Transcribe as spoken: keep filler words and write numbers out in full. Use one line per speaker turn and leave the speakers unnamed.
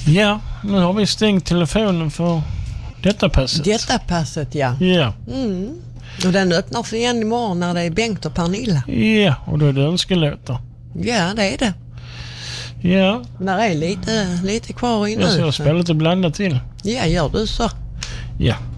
Ja, nu har vi stängt telefonen för detta passet.
Detta passet, ja.
Ja.
Mm. Och den öppnar sig igen imorgon när det är Bengt och Pernilla.
Ja, och då är det önskelåtar.
Ja, det är det.
Ja.
Men det är lite, lite kvar i nu.
Jag ska spela lite blandat till.
Ja, gör du så.
Ja.